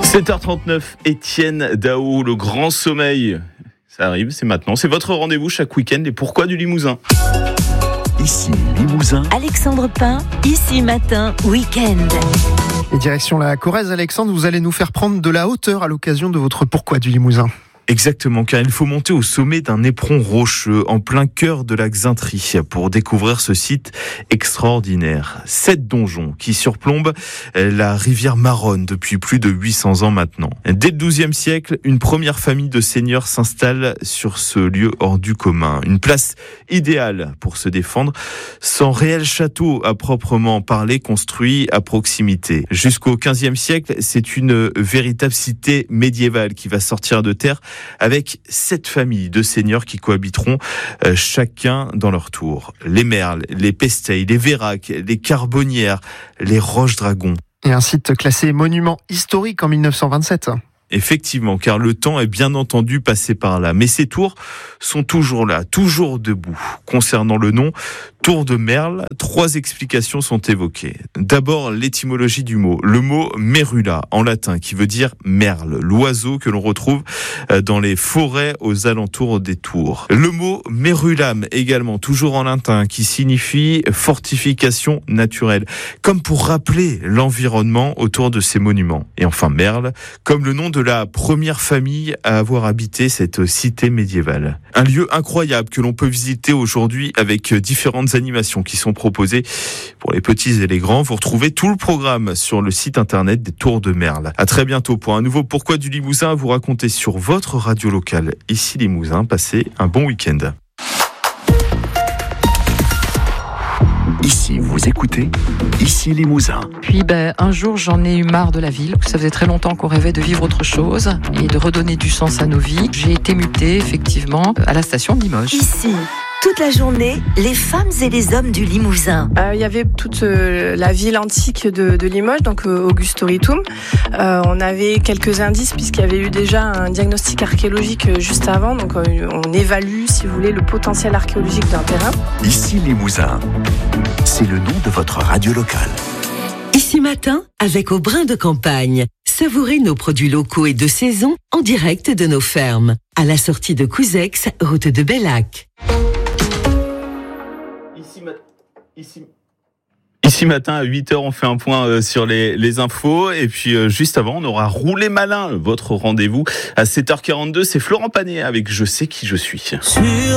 7h39, Étienne Dao, le grand sommeil. Ça arrive, c'est maintenant. C'est votre rendez-vous chaque week-end. Et pourquoi du Limousin ? Ici Limousin. Alexandre Pain, ici matin, week-end. Et direction la Corrèze, Alexandre, vous allez nous faire prendre de la hauteur à l'occasion de votre pourquoi du Limousin. Exactement, car il faut monter au sommet d'un éperon rocheux en plein cœur de la Xaintrie pour découvrir ce site extraordinaire. 7 donjons qui surplombent la rivière Maronne depuis plus de 800 ans maintenant. Dès le XIIe siècle, une première famille de seigneurs s'installe sur ce lieu hors du commun. Une place idéale pour se défendre, sans réel château à proprement parler construit à proximité. Jusqu'au XVe siècle, c'est une véritable cité médiévale qui va sortir de terre, avec 7 familles de seigneurs qui cohabiteront chacun dans leur tour. Les Merles, les Pesteilles, les Vérac, les Carbonnières, les Roches-Dragons. Et un site classé monument historique en 1927. Effectivement, car le temps est bien entendu passé par là. Mais ces tours sont toujours là, toujours debout. Concernant le nom, Tour de Merle, 3 explications sont évoquées. D'abord, l'étymologie du mot. Le mot merula, en latin, qui veut dire merle, l'oiseau que l'on retrouve dans les forêts aux alentours des tours. Le mot merulam, également, toujours en latin, qui signifie fortification naturelle, comme pour rappeler l'environnement autour de ces monuments. Et enfin, Merle, comme le nom de la première famille à avoir habité cette cité médiévale. Un lieu incroyable que l'on peut visiter aujourd'hui avec différentes animations qui sont proposées pour les petits et les grands. Vous retrouvez tout le programme sur le site internet des Tours de Merle. À très bientôt pour un nouveau Pourquoi du Limousin à vous raconter sur votre radio locale. Ici Limousin, passez un bon week-end. Ici, vous écoutez Ici Limousin. Puis un jour, j'en ai eu marre de la ville. Ça faisait très longtemps qu'on rêvait de vivre autre chose et de redonner du sens à nos vies. J'ai été mutée, effectivement, à la station de Limoges. Ici, toute la journée, les femmes et les hommes du Limousin. Il y avait toute la ville antique de Limoges, donc Augustoritum. On avait quelques indices puisqu'il y avait eu déjà un diagnostic archéologique juste avant. Donc on évalue, si vous voulez, le potentiel archéologique d'un terrain. Ici Limousin. C'est le nom de votre radio locale. Ici matin, avec Au Brin de Campagne. Savourez nos produits locaux et de saison en direct de nos fermes. À la sortie de Couzex, route de Bellac. Ici matin à 8h, on fait un point sur les infos. Et puis juste avant, on aura Roulé Malin, votre rendez-vous à 7h42. C'est Florent Pagnet avec Je sais qui je suis.